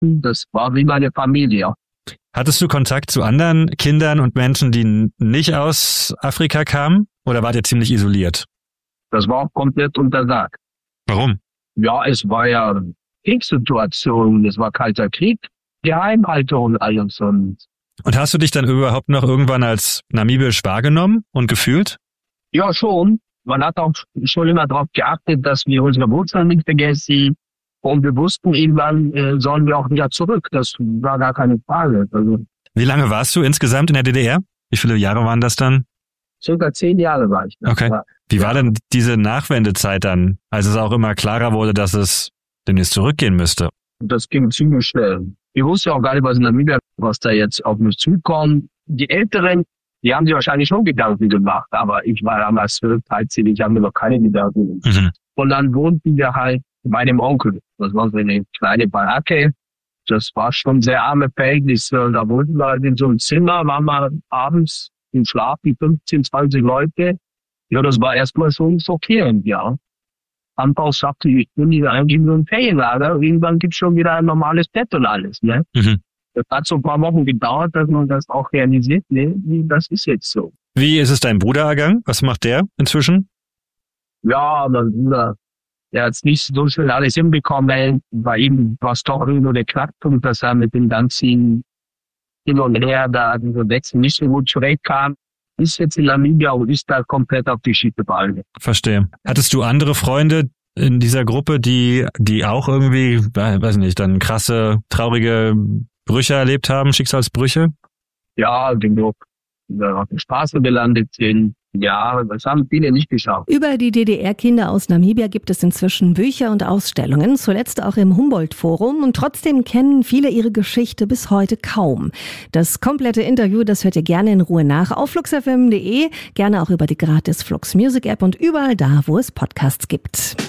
Das war wie meine Familie. Hattest du Kontakt zu anderen Kindern und Menschen, die nicht aus Afrika kamen? Oder wart ihr ziemlich isoliert? Das war komplett untersagt. Warum? Ja, es war ja Kriegssituation, es war Kalter Krieg, Geheimhaltung und alles. Und hast du dich dann überhaupt noch irgendwann als namibisch wahrgenommen und gefühlt? ja, schon. Man hat auch schon immer darauf geachtet, dass wir unsere Wurzeln nicht vergessen. Und wir wussten, irgendwann sollen wir auch wieder zurück. Das war gar keine Frage. Also, Wie lange warst du insgesamt in der DDR? Wie viele Jahre waren das dann? circa 10 Jahre war ich da. Okay. Wie war denn diese Nachwendezeit dann, als es auch immer klarer wurde, dass es demnächst zurückgehen müsste? Das ging ziemlich schnell. Ich wusste auch gar nicht, was da jetzt auf mich zukommt. Die Älteren, die haben sich wahrscheinlich schon Gedanken gemacht, aber ich war damals 12, 13, ich habe mir noch keine Gedanken gemacht. Mhm. Und dann wohnten wir halt bei dem Onkel. Das war so eine kleine Baracke. Das war schon sehr arme Verhältnisse. Da wohnten wir halt in so einem Zimmer, waren wir abends im Schlaf, die 15, 20 Leute. Ja, das war erstmal schon schockierend, ja. Anfangs sagte ich bin hier eigentlich nur ein Ferienlager. Irgendwann gibt's schon wieder ein normales Bett und alles, ne? Mhm. Das hat so ein paar Wochen gedauert, dass man das auch realisiert, ne? Das ist jetzt so. Wie ist es dein Bruder ergangen? Was macht der inzwischen? Ja, mein Bruder, der hat es nicht so schnell alles hinbekommen. Bei ihm war es doch nur der Knackpunkt, dass er mit dem ganzen Hin und Her da, diese Wechsel nicht so gut zurechtkam. Ist jetzt in Namibia und ist da komplett auf die Schippe gefallen. Verstehe. Hattest du andere Freunde in dieser Gruppe, die auch irgendwie, weiß nicht, dann krasse, traurige Brüche erlebt haben, Schicksalsbrüche? Ja, genug. Auf der Straße gelandet sind. Ja, das haben viele nicht geschafft. Über die DDR-Kinder aus Namibia gibt es inzwischen Bücher und Ausstellungen, zuletzt auch im Humboldt-Forum. Und trotzdem kennen viele ihre Geschichte bis heute kaum. Das komplette Interview, das hört ihr gerne in Ruhe nach auf fluxfm.de, gerne auch über die gratis Flux Music App und überall da, wo es Podcasts gibt.